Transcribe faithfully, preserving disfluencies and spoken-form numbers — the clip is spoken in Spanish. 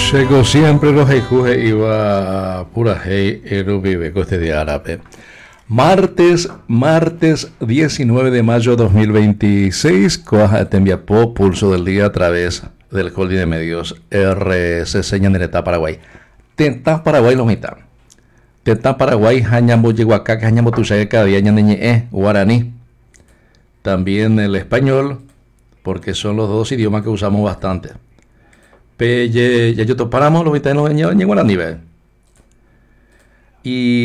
Llegó siempre los Heijuje iba pura Hei Erubibe, coste de árabe. Martes, martes diecinueve de mayo de dos mil veintiséis, Coaja te envía po pulso del día a través del holding de medios R C C Ñandereta Paraguay. Tentá Paraguay lo mitad. Tentá Paraguay, Jañambo Yehuacaca, Jañambo Tuchaga, cada día Ñandeñe, guaraní. También el español, porque son los dos idiomas que usamos bastante. Peye, ya yo paramos los vitanos en guaraní. Y